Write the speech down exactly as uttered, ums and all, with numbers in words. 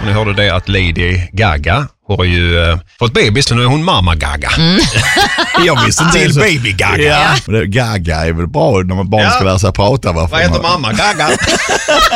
Och ni hörde det att Lady Gaga har ju uh, fått bebis, så nu är hon mamma Gaga. Mm. Jag visste inte till baby Gaga. Ja. Gaga är väl bra när man barn ja. ska lära sig prata. Vad heter mamma Gaga?